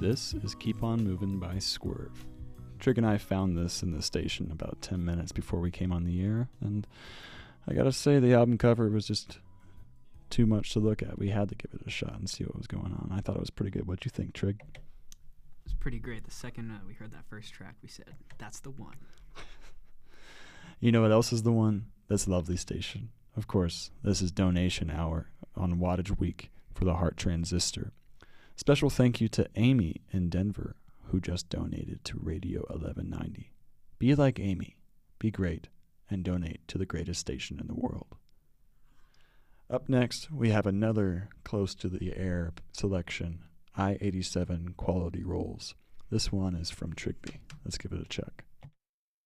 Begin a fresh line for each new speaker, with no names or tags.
This is Keep On Movin' by Swerve. Trig and I found this in the station about 10 minutes before we came on the air, and I gotta say the album cover was just too much to look at. We had to give it a shot and see what was going on. I thought it was pretty good. What'd you think, Trig?
It was pretty great. The second we heard that first track, we said, that's the one.
You know what else is the one? This lovely station. Of course, this is Donation Hour on Wattage Week for the Heart Transistor. Special thank you to Amy in Denver, who just donated to Radio 1190. Be like Amy, be great, and donate to the greatest station in the world. Up next, we have another close to the air selection, I-87 Quality Rolls. This one is from Trigby. Let's give it a check.